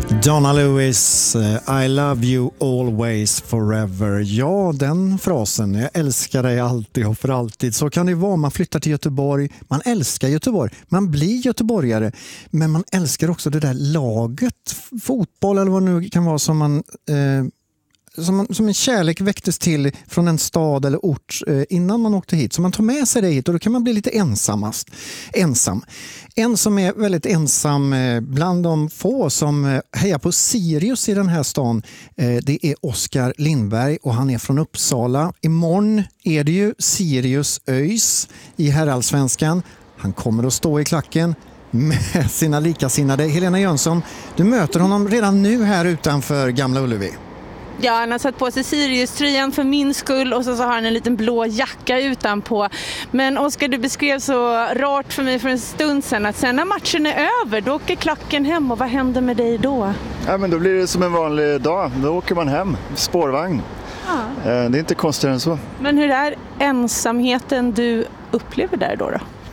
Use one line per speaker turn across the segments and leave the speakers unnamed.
Donna Lewis, I love you always forever. Ja, den frasen, jag älskar dig alltid och för alltid. Så kan det vara, man flyttar till Göteborg, man älskar Göteborg, man blir göteborgare, men man älskar också det där laget, fotboll eller vad det nu kan vara som en kärlek väcktes till från en stad eller ort innan man åkte hit. Så man tar med sig det hit och då kan man bli lite ensam. En som är väldigt ensam bland de få som hejar på Sirius i den här stan, det är Oskar Lindberg och han är från Uppsala. Imorgon är det ju Sirius ÖIS i herrallsvenskan. Han kommer att stå i klacken med sina likasinnade. Helena Jönsson, du möter honom redan nu här utanför Gamla Ullevi.
Ja, han har satt på sig Sirius-tröjan för min skull och så har han en liten blå jacka utanpå. Men Oskar, du beskrev så rart för mig för en stund sedan att sen när matchen är över, då åker klacken hem och vad händer med dig då?
Ja, men då blir det som en vanlig dag. Då åker man hem, spårvagn. Ja. Det är inte konstigare än så.
Men hur är ensamheten du upplever där då?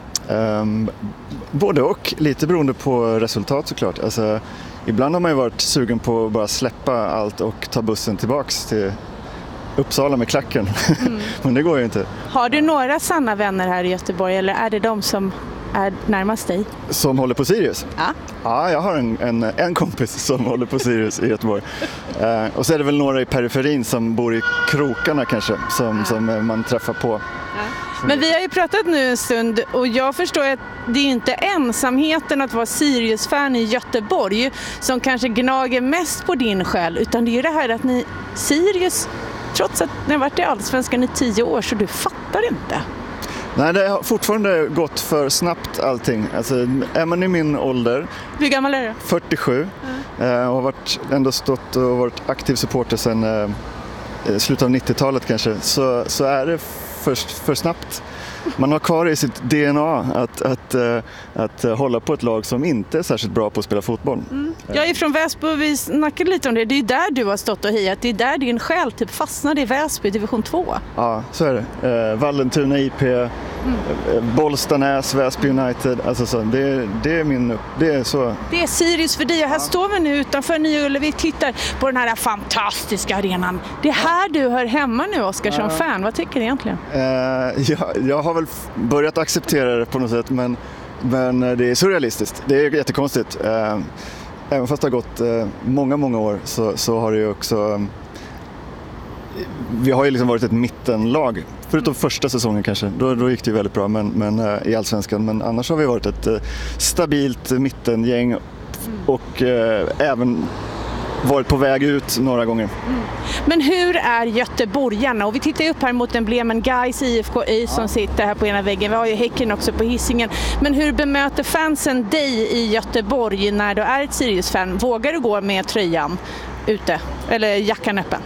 Både och, lite beroende på resultat såklart. Alltså, ibland har man ju varit sugen på att bara släppa allt och ta bussen tillbaks till Uppsala med klacken. Men det går ju inte.
Har du några sanna vänner här i Göteborg eller är det de som är närmast dig?
Som håller på Sirius?
Ja.
Ja, jag har en kompis som håller på Sirius i Göteborg. Och så är det väl några i periferin som bor i krokarna kanske, som man träffar på. Ja.
Men vi har ju pratat nu en stund och jag förstår att det är inte ensamheten att vara Sirius-fan i Göteborg som kanske gnager mest på din själ, utan det är ju det här att ni Sirius, trots att ni har varit i Allsvenskan i 10 år, så du fattar inte.
Nej, det har fortfarande gått för snabbt allting. Alltså, är man i min ålder...
Hur gammal är du?
47. Och har ändå stått och varit aktiv supporter sedan slutet av 90-talet kanske. Så är det för snabbt. Man har kvar i sitt DNA att hålla på ett lag som inte är särskilt bra på att spela fotboll.
Jag är från Väsby och vi snackade lite om det. Det är där du har stått och hejat. Det är där din själ typ fastnade i Väsby, division 2.
Ja, så är det. Vallentuna IP, Bollstanäs, Väsby United. Alltså så, det är så.
Det är Sirius för dig. Och här står vi nu utanför Nya Ullevi. Vi tittar på den här fantastiska arenan. Det är här du hör hemma nu, Oskar, som fan. Vad tycker du egentligen?
Jag har väl börjat acceptera det på något sätt, men det är surrealistiskt. Det är jättekonstigt. Även fast det har gått många år så har det ju också... Vi har ju liksom varit ett mittenlag. Förutom första säsongen kanske. Då gick det ju väldigt bra men i Allsvenskan. Men annars har vi varit ett stabilt mittengäng och även varit på väg ut några gånger.
Men hur är göteborgarna? Och vi tittar upp här mot emblemen Gais, IFK ÖIS som sitter här på ena väggen. Vi har ju Häcken också på Hisingen. Men hur bemöter fansen dig i Göteborg när du är ett Sirius-fan? Vågar du gå med tröjan ute? Eller jackan öppen?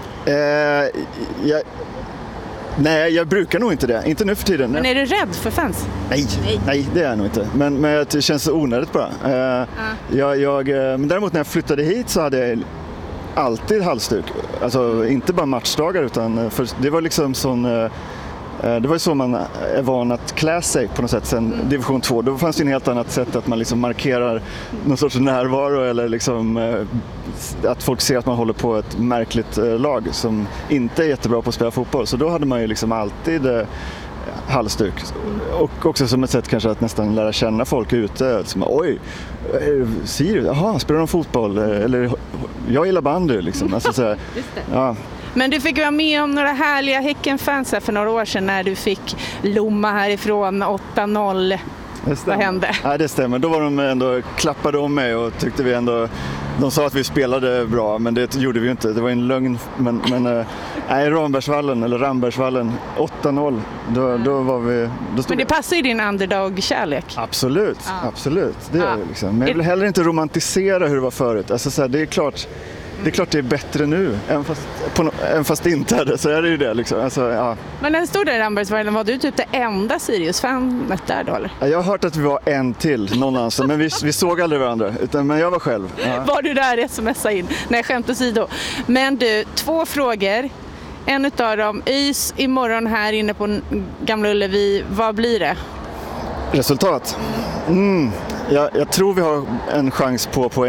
Nej, jag brukar nog inte det. Inte nu för tiden. Men är du rädd för fans?
Nej, det är jag nog inte. Men det känns så onödigt bara. Men däremot när jag flyttade hit så hade jag alltid halsduk. Alltså inte bara matchdagar utan det var liksom sån... Det var ju så man är van att klä sig på något sätt sen division 2. Då fanns det en helt annat sätt att man liksom markerar någon sorts närvaro eller liksom att folk ser att man håller på ett märkligt lag som inte är jättebra på att spela fotboll. Så då hade man ju liksom alltid halsduk. Och också som ett sätt kanske att nästan lära känna folk ute. Som, oj, Sirius, jaha, spelar de fotboll? Eller jag gillar bandy liksom. Alltså, så, ja.
Men du fick vara med om några härliga Häcken-fans här för några år sedan när du fick Lomma härifrån 8-0. Vad hände?
Ja, det stämmer. Då var de ändå klappade om mig och tyckte vi ändå... De sa att vi spelade bra, men det gjorde vi ju inte. Det var en lögn. Men Rambergsvallen 8-0. Då var vi...
Men det passar ju din underdog-kärlek.
Absolut, absolut. Det gör det liksom. Men jag vill heller inte romantisera hur det var förut. Alltså, så här, det är klart det är bättre nu, även fast det inte är det, så är det ju det liksom. Alltså, ja. Men
när stod där i Rambergsvallen, var du typ det enda Sirius-fanet där då eller?
Jag har hört att vi var en till någonstans, men vi såg aldrig varandra, men jag var själv. Ja.
Var du där smsa in? Nej, skämt åsido. Men du, 2 frågor. En utav dem, ÖIS imorgon här inne på Gamla Ullevi, vad blir det?
Resultat? Jag tror vi har en chans på poäng.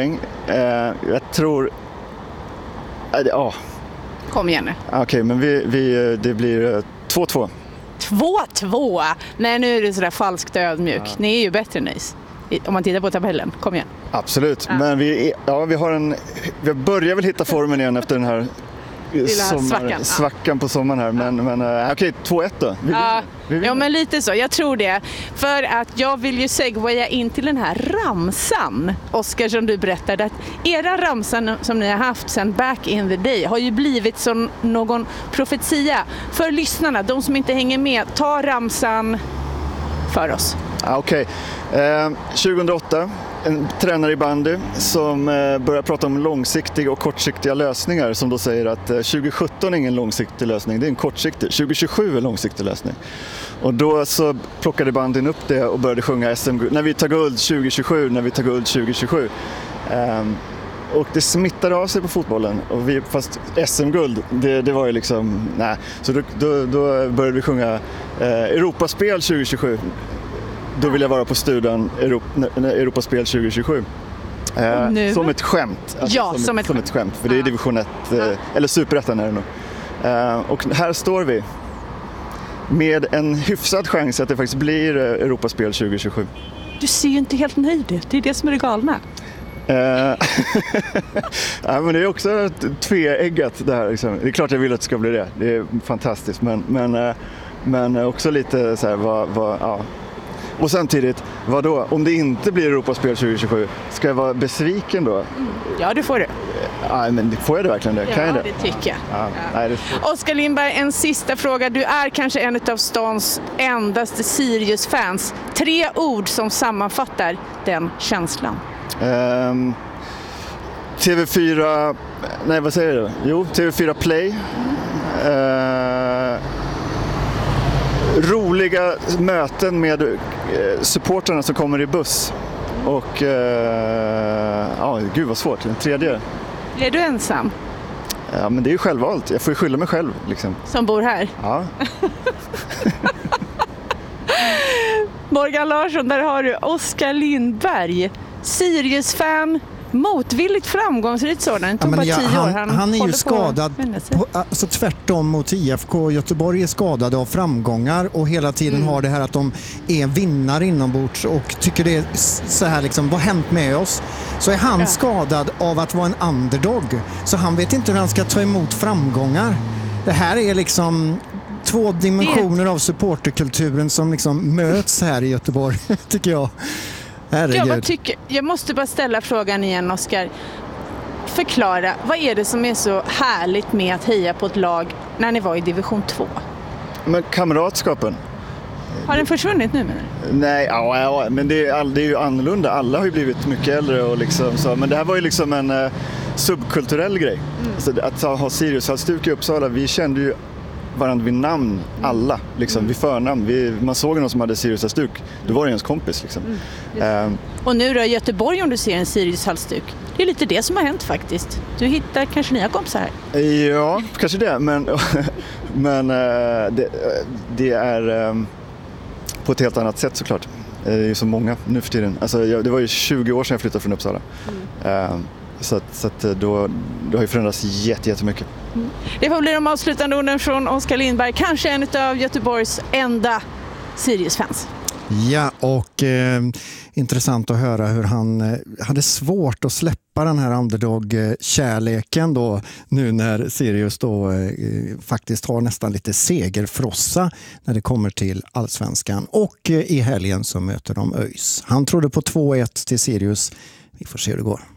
Jag tror... Ja.
Kom igen nu.
Okej, men det blir 2-2.
2-2? Nej, nu är du sådär falskt ödmjuk. Ja. Ni är ju bättre än Nice. Om man tittar på tabellen. Kom igen.
Absolut. Ja. Men vi börjar väl hitta formen igen efter den här svackan på sommaren här. Men okej, 2-1 då.
Ja, men lite så. Jag tror det. För att jag vill ju segwaya in till den här ramsan, Oskar, som du berättade. Att era ramsan som ni har haft sedan back in the day har ju blivit som någon profetia. För lyssnarna, de som inte hänger med, ta ramsan för oss.
Okej. 2008, en tränare i bandy som börjar prata om långsiktiga och kortsiktiga lösningar, som då säger att 2017 är ingen långsiktig lösning, det är en kortsiktig. 2027 är en långsiktig lösning. Och då så plockade bandyn upp det och började sjunga SM-guld. När vi tar guld 2027, när vi tar guld 2027. Och det smittade av sig på fotbollen. Och fast SM-guld, det var ju liksom... Nej. Så då började vi sjunga Europaspel 2027. Då vill jag vara på studion Europaspel 2027. Som ett skämt. Alltså,
ja, som ett
skämt. För det är division 1, eller superettan är det nog. Och här står vi med en hyfsad chans att det faktiskt blir Europaspel 2027.
Du ser ju inte helt nöjd ut. Det är det som är det galna.
Ja, men det är också tveeggat det här. Liksom. Det är klart jag vill att det ska bli det. Det är fantastiskt. Men också lite så här, ja. Och samtidigt, vadå? Om det inte blir Europaspel 2027, ska jag vara besviken då?
Ja, det får du.
Nej, men får jag det verkligen det?
Ja,
kan jag
det tycker jag.
Ja. Nej,
Oskar Lindberg, en sista fråga. Du är kanske en av stans endaste Sirius-fans. 3 ord som sammanfattar den känslan.
TV4... Nej, vad säger du? Jo, TV4 Play. Roliga möten med supporterna som kommer i buss. Och gud vad svårt. Den tredje.
Är du ensam?
Ja, men det är ju självvalt. Jag får ju skylla mig själv liksom.
Som bor här?
Ja.
Morgan Larsson, där har du Oskar Lindberg. Sirius-fan. Motvilligt framgångsrikt sådan.
Ja, han är ju skadad, alltså tvärtom mot IFK. Göteborg är skadade av framgångar och hela tiden har det här att de är vinnare inombords och tycker det är så här liksom, vad har hänt med oss? Så är han skadad av att vara en underdog. Så han vet inte hur han ska ta emot framgångar. Det här är liksom 2 dimensioner av supporterkulturen som liksom möts här i Göteborg, tycker jag.
Jag måste bara ställa frågan igen, Oskar. Förklara, vad är det som är så härligt med att heja på ett lag när ni var i division 2?
Men kamratskapen.
Har den försvunnit nu, menar du?
Nej, men det är ju annorlunda. Alla har ju blivit mycket äldre och liksom så. Men det här var ju liksom en subkulturell grej. Så att ha Sirius-halsduk i Uppsala, vi kände ju varandra vid namn, alla, liksom, vid förnamn. Man såg någon som hade Sirius-halsduk, då var det ens kompis. Liksom.
Och nu då i Göteborg, om du ser en Sirius-halsduk, det är lite det som har hänt faktiskt. Du hittar kanske nya kompisar här.
Ja, kanske det, men det är på ett helt annat sätt såklart. Det är ju så många nu för tiden. Alltså, det var ju 20 år sedan jag flyttade från Uppsala. Så att då har ju förändrats jättemycket.
Det får bli de avslutande orden från Oskar Lindberg, kanske en av Göteborgs enda Sirius-fans.
Ja, och intressant att höra hur han hade svårt att släppa den här underdog-kärleken då, nu när Sirius då faktiskt har nästan lite segerfrossa när det kommer till Allsvenskan. Och i helgen så möter de ÖIS. Han trodde på 2-1 till Sirius. Vi får se hur det går.